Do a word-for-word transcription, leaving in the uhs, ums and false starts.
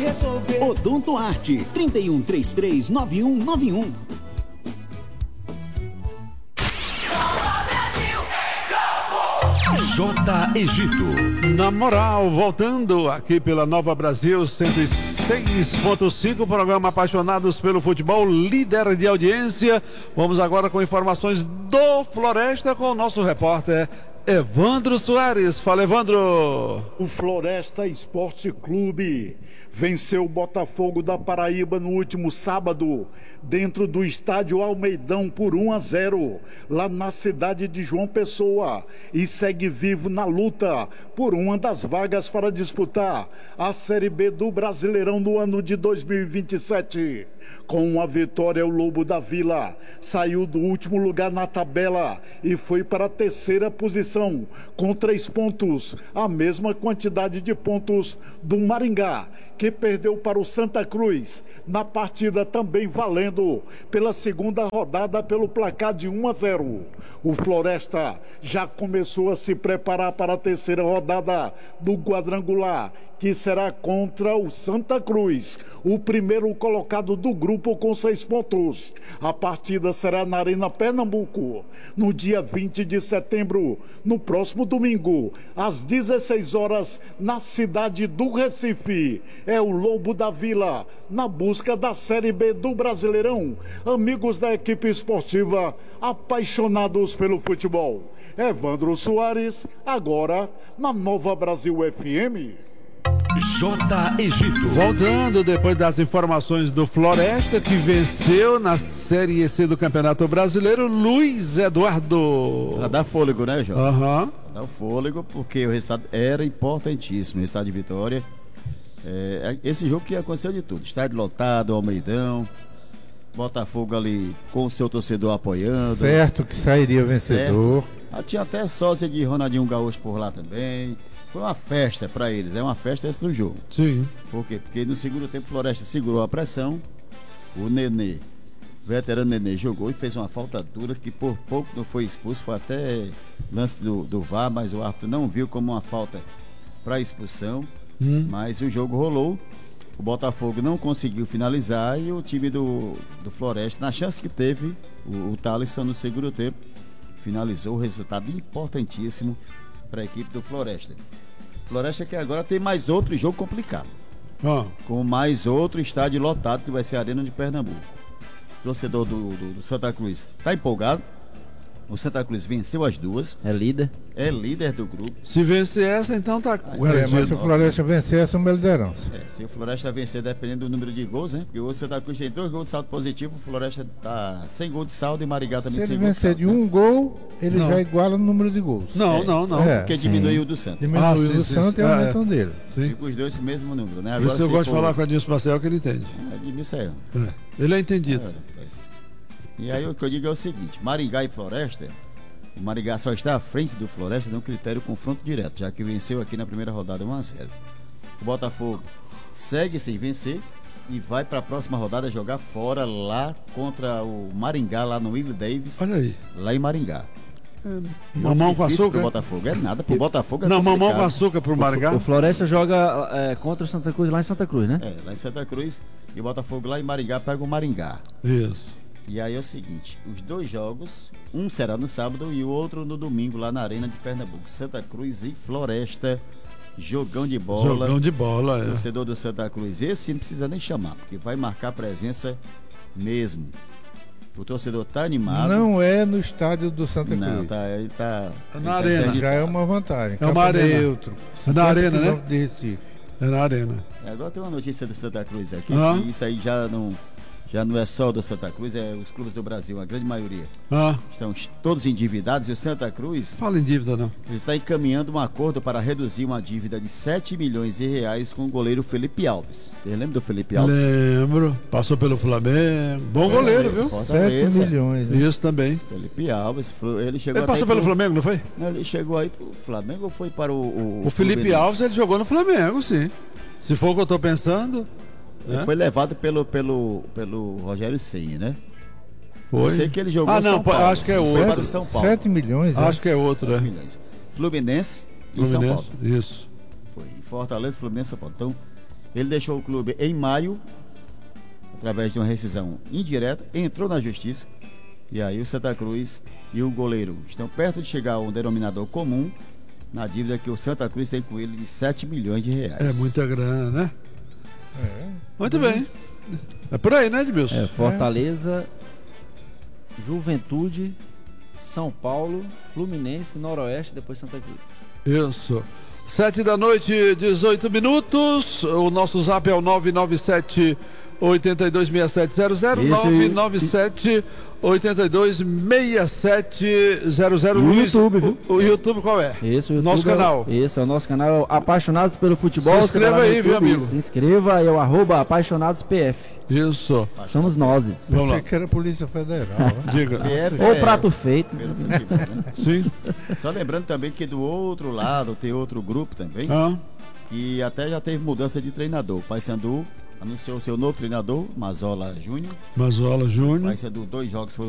resolver. Odonto Arte, trinta e um, trinta e três, noventa e um noventa e um. J Egito. Na moral, voltando aqui pela Nova Brasil cento e seis ponto cinco, programa Apaixonados pelo Futebol, líder de audiência. Vamos agora com informações do Floresta com o nosso repórter Evandro Soares. Fala, Evandro. O Floresta Esporte Clube venceu o Botafogo da Paraíba no último sábado, dentro do estádio Almeidão por um a zero, lá na cidade de João Pessoa, e segue vivo na luta por uma das vagas para disputar a Série B do Brasileirão no ano de dois mil e vinte e sete. Com a vitória, o Lobo da Vila saiu do último lugar na tabela e foi para a terceira posição, com três pontos, a mesma quantidade de pontos do Maringá, que perdeu para o Santa Cruz, na partida também valendo pela segunda rodada pelo placar de um a zero. O Floresta já começou a se preparar para a terceira rodada do quadrangular, que será contra o Santa Cruz, o primeiro colocado do grupo com seis pontos. A partida será na Arena Pernambuco, no dia vinte de setembro, no próximo domingo, às dezesseis horas, na cidade do Recife. É o Lobo da Vila, na busca da Série B do Brasileirão. Amigos da equipe esportiva, apaixonados pelo futebol. Evandro Soares, agora na Nova Brasil F M. J Egito. Voltando depois das informações do Floresta, que venceu na Série C do Campeonato Brasileiro, Luiz Eduardo. Pra dar fôlego, né, Jota? Aham. Uhum. Dá o fôlego, porque o resultado era importantíssimo, o resultado de vitória. É, esse jogo que aconteceu de tudo, estádio lotado, Almeidão, Botafogo ali com o seu torcedor apoiando. Certo que sairia vencedor. Ah, tinha até sósia de Ronaldinho Gaúcho por lá também. Foi uma festa pra eles, é uma festa esse do jogo. Sim. Por quê? Porque no segundo tempo o Floresta segurou a pressão, o Nenê, o veterano Nenê, jogou e fez uma falta dura que por pouco não foi expulso, foi até lance do, do V A R, mas o árbitro não viu como uma falta para expulsão. Hum. Mas o jogo rolou, o Botafogo não conseguiu finalizar e o time do, do Floresta, na chance que teve, o, o Thalisson no segundo tempo, finalizou. O resultado importantíssimo para a equipe do Floresta. Floresta que agora tem mais outro jogo complicado, oh. com mais outro estádio lotado, que vai ser a Arena de Pernambuco. O torcedor do, do, do Santa Cruz está empolgado. O Santa Cruz venceu as duas. É líder. É líder do grupo. Se vencer essa, então tá. É, mas se o Floresta vencer, assume a liderança. É, se o Floresta vencer, dependendo do número de gols, né? Porque o Santa Cruz tem dois gols de saldo positivo, o Floresta tá sem gol de saldo e Maringá também sem gol. Se ele vencer de, saldo, de um né? gol, ele não. já iguala no número de gols. Não, é, não, não. É, porque diminuiu o do Santos. Diminuiu ah, o do Santos e ah, aumenta o dele. Sim. Fica os dois no mesmo número, né? Agora, Por isso eu gosto for... de falar com o Adilson Marcel, que ele entende. É, Adilson é. é. Ele é entendido. É, mas... E aí o que eu digo é o seguinte: Maringá e Floresta. O Maringá só está à frente do Floresta no critério confronto direto, já que venceu aqui na primeira rodada um a zero. O Botafogo segue sem vencer e vai para a próxima rodada jogar fora lá contra o Maringá, lá no Willie Davis. Olha aí. Lá em Maringá. É, mamão com açúcar? Pro Botafogo é nada, pro Botafogo é Não, complicado. mamão com açúcar pro Maringá. O, o Floresta joga é, contra o Santa Cruz lá em Santa Cruz, né? É, lá em Santa Cruz, e o Botafogo lá em Maringá pega o Maringá. Isso. E aí é o seguinte, os dois jogos, um será no sábado e o outro no domingo lá na Arena de Pernambuco. Santa Cruz e Floresta, jogão de bola. Jogão de bola, é. Torcedor do Santa Cruz, esse não precisa nem chamar, porque vai marcar presença mesmo. O torcedor tá animado. Não é no estádio do Santa Cruz. Não, tá, ele tá... É na ele arena. Tá já é uma vantagem. É uma arena. Neutro. É na arena, né? De Recife. É na arena. Agora tem uma notícia do Santa Cruz aqui, ah. que isso aí já não... Já não é só do Santa Cruz, é os clubes do Brasil, a grande maioria. Ah. Estão todos endividados e o Santa Cruz... Fala em dívida, não. Está encaminhando um acordo para reduzir uma dívida de sete milhões de reais com o goleiro Felipe Alves. Você lembra do Felipe Alves? Lembro. Passou pelo Flamengo. Bom é, goleiro, viu? sete milhões. Né? Isso também. Felipe Alves, ele chegou Ele passou pelo pro... Flamengo, não foi? Não, ele chegou aí pro Flamengo ou foi para o... O, o Felipe Fluminense? Alves, ele jogou no Flamengo, sim. Se for o que eu tô pensando... Ele é? foi levado pelo, pelo, pelo Rogério Ceni, né? Foi. Eu sei que ele jogou ah, não, São Paulo. acho que é outro. Para São Paulo. sete milhões, Acho é? que é outro, né? Fluminense e Fluminense, São Paulo. Isso. Foi. Fortaleza, Fluminense e São Paulo. Então, Ele deixou o clube em maio, através de uma rescisão indireta, entrou na justiça, e aí o Santa Cruz e o goleiro estão perto de chegar a um denominador comum na dívida que o Santa Cruz tem com ele de sete milhões de reais. É muita grana, né? É. Muito bem. É por aí, né, Edmilson? É, Fortaleza, Juventude, São Paulo, Fluminense, Noroeste, depois Santa Cruz. Isso. Sete da noite, dezoito minutos. O nosso zap é o nove nove sete, oito dois seis sete zero zero. nove nove sete, oito dois seis sete zero zero. E o YouTube, viu? O, o YouTube qual é? Esse, o YouTube nosso é, canal. Esse é o nosso canal, Apaixonados pelo Futebol. Se inscreva aí, viu, amigo? Se inscreva, é o arroba Apaixonados P F. Isso. Somos nós. Vamos lá. Que era a Polícia Federal. Diga. Ou prato feito. Sim. Só lembrando também que do outro lado tem outro grupo também, ah. que até já teve mudança de treinador. O Paysandu anunciou seu novo treinador, Mazola Júnior. Mazola Júnior. Paysandu, dois jogos foi